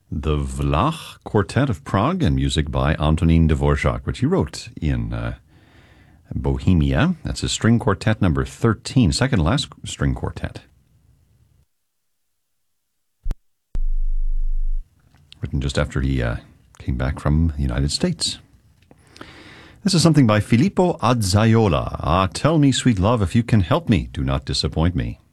The Vlach Quartet of Prague and music by Antonín Dvořák, which he wrote in Bohemia. That's his string quartet number 13, second to last string quartet. Written just after he came back from the United States. This is something by Filippo Azzaiola. Ah, tell me, sweet love, if you can help me, do not disappoint me.